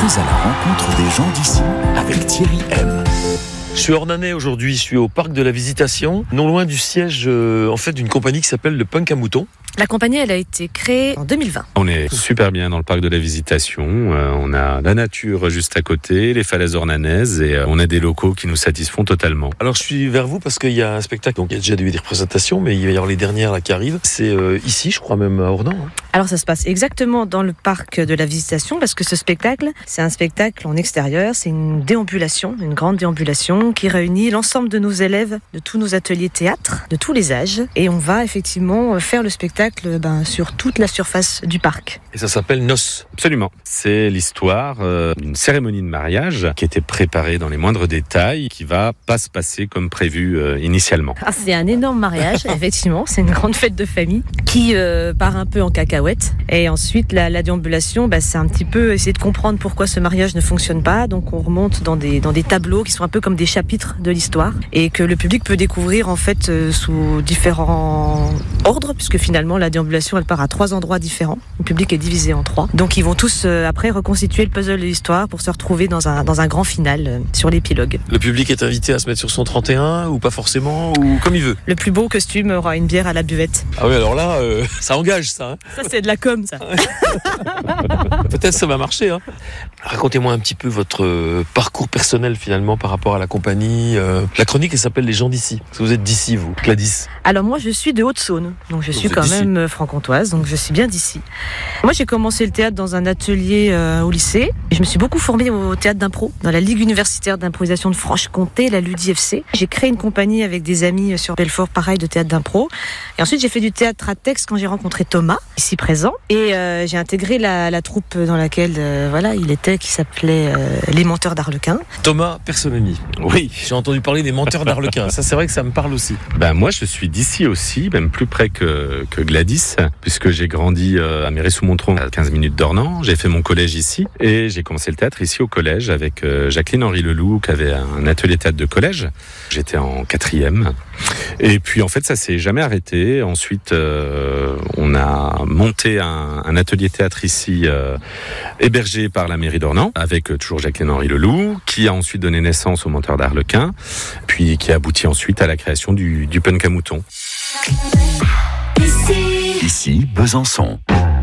Partez à la rencontre des gens d'ici avec Thierry M. Je suis ornanais aujourd'hui, je suis au parc de la Visitation, non loin du siège d'une compagnie qui s'appelle le Punk à Mouton. La compagnie, elle a été créée en 2020. On est super bien dans le parc de la Visitation. On a la nature juste à côté, les falaises ornanaises et on a des locaux qui nous satisfont totalement. Alors je suis vers vous parce qu'il y a un spectacle, donc il y a déjà eu des représentations, mais il va y avoir les dernières là qui arrivent. C'est ici, je crois même à Ornans. Alors ça se passe exactement dans le parc de la Visitation parce que ce spectacle, c'est un spectacle en extérieur, c'est une déambulation, une grande déambulation qui réunit l'ensemble de nos élèves de tous nos ateliers théâtre, de tous les âges. Et on va effectivement faire le spectacle sur toute la surface du parc. Et ça s'appelle Noces. Absolument. C'est l'histoire d'une cérémonie de mariage qui était préparée dans les moindres détails, qui va pas se passer comme prévu initialement. C'est un énorme mariage, effectivement. C'est une grande fête de famille qui part un peu en cacahuète. Et ensuite, la déambulation, c'est un petit peu essayer de comprendre pourquoi ce mariage ne fonctionne pas. Donc on remonte dans des tableaux qui sont un peu comme des chapitres de l'histoire et que le public peut découvrir en fait sous différents ordres, puisque finalement la déambulation elle part à 3 endroits différents. Le public est divisé en 3. Donc ils vont tous après reconstituer le puzzle de l'histoire pour se retrouver dans un grand final sur l'épilogue. Le public est invité à se mettre sur son 31 ou pas forcément, ou comme il veut. Le plus beau costume aura une bière à la buvette. Ah oui, alors là, ça engage ça. Hein. Ça c'est de la com ça. Peut-être ça va marcher. Hein. Racontez-moi un petit peu votre parcours personnel finalement par rapport à la compagnie. La chronique elle s'appelle Les gens d'ici. Parce que vous êtes d'ici vous, Gladys. Alors moi je suis de Haute-Saône, donc je suis quand même franc-comtoise, donc je suis bien d'ici. Moi j'ai commencé le théâtre dans un atelier au lycée. Je me suis beaucoup formée au théâtre d'impro, dans la Ligue universitaire d'improvisation de Franche-Comté, la LUDIFC. J'ai créé une compagnie avec des amis sur Belfort, pareil, de théâtre d'impro. Et ensuite j'ai fait du théâtre à texte quand j'ai rencontré Thomas, ici présent. Et j'ai intégré la troupe dans laquelle il était, qui s'appelait Les Menteurs d'Arlequin. Thomas Personami. Oui. J'ai entendu parler des Menteurs d'Arlequin. Ça c'est vrai que ça me parle aussi. Moi je suis d'ici aussi, même plus près que Gladys, puisque j'ai grandi à Méry-sous-Montron, à 15 minutes d'Ornans. J'ai fait mon collège ici et j'ai commencé le théâtre ici au collège avec Jacqueline-Henri Leloup qui avait un atelier théâtre de collège. J'étais en 4e. Et puis en fait ça s'est jamais arrêté. Ensuite on a monté un atelier théâtre ici hébergé par la mairie d'Ornans avec toujours Jacqueline-Henri Leloup qui a ensuite donné naissance aux Menteurs d'Arlequin puis qui a abouti ensuite à la création du Punk à Mouton. Ici Besançon.